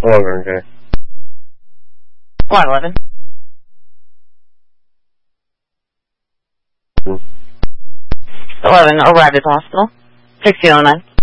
11, okay. 111. 11, arrived at the hospital. 1609.